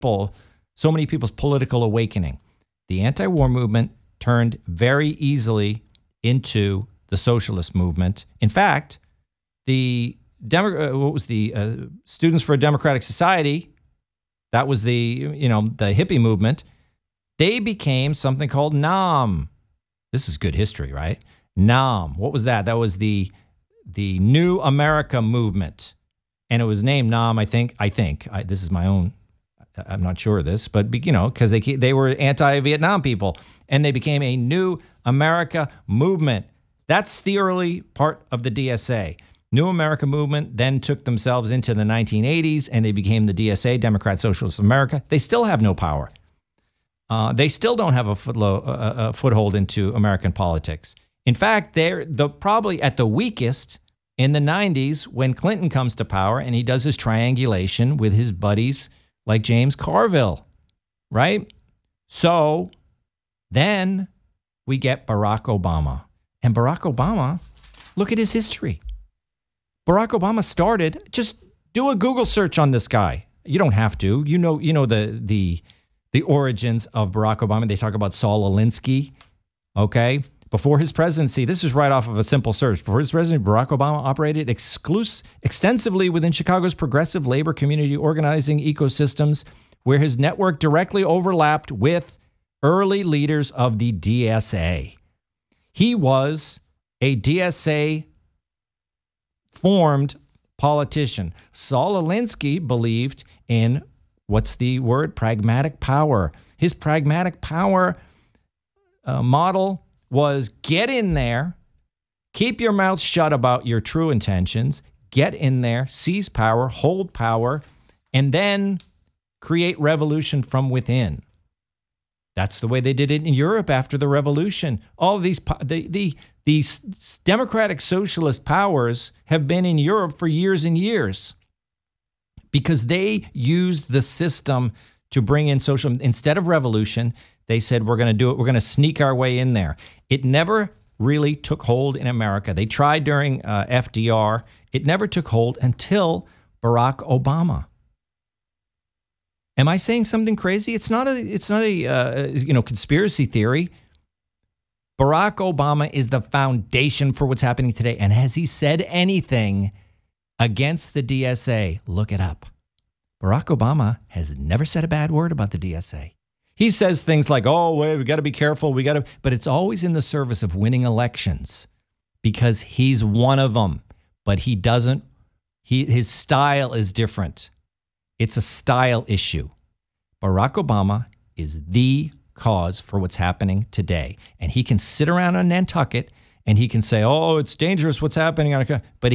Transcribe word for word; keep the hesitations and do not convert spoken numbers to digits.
people, so many people's political awakening. The anti-war movement turned very easily into the socialist movement. In fact, the Demo- what was the uh, Students for a Democratic Society, that was the, you know, the hippie movement. They became something called N A M. This is good history, right? N A M. What was that? That was the the New America movement. And it was named N A M, I think. I think. I, this is my own, I'm not sure of this, but, you know, because they, they were anti-Vietnam people. And they became a New America movement. That's the early part of the D S A. New America movement then took themselves into the nineteen eighties, and they became the D S A, Democrat Socialist America. They still have no power. Uh, they still don't have a, footlo- a, a foothold into American politics. In fact, they're the probably at the weakest in the nineties when Clinton comes to power, and he does his triangulation with his buddies like James Carville, right? So then we get Barack Obama. And Barack Obama, look at his history. Barack Obama started, just do a Google search on this guy. You don't have to. You know, you know the the the origins of Barack Obama. They talk about Saul Alinsky, okay? Before his presidency, this is right off of a simple search. Before his presidency, Barack Obama operated exclus- extensively within Chicago's progressive labor community organizing ecosystems, where his network directly overlapped with early leaders of the D S A. He was a D S A formed politician. Saul Alinsky believed in, what's the word? Pragmatic power. His pragmatic power uh, model was get in there, keep your mouth shut about your true intentions, get in there, seize power, hold power, and then create revolution from within. That's the way they did it in Europe after the revolution. All of these, the, the, these democratic socialist powers have been in Europe for years and years because they used the system to bring in social, instead of revolution, they said, we're going to do it. We're going to sneak our way in there. It never really took hold in America. They tried during uh, F D R. It never took hold until Barack Obama. Am I saying something crazy? It's not a, it's not a, uh, you know, conspiracy theory. Barack Obama is the foundation for what's happening today. And has he said anything against the D S A? Look it up. Barack Obama has never said a bad word about the D S A. He says things like, oh, wait, we got to be careful. We got to, but it's always in the service of winning elections because he's one of them, but he doesn't, he, his style is different. It's a style issue. Barack Obama is the cause for what's happening today. And he can sit around on Nantucket and he can say, oh, it's dangerous what's happening. But